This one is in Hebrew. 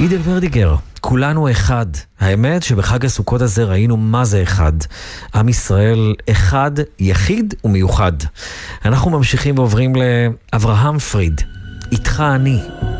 אידל ורדיגר, כולנו אחד. האמת שבחג הסוכות הזה ראינו מה זה אחד. עם ישראל אחד, יחיד ומיוחד. אנחנו ממשיכים ועוברים לאברהם פריד. איתך אני.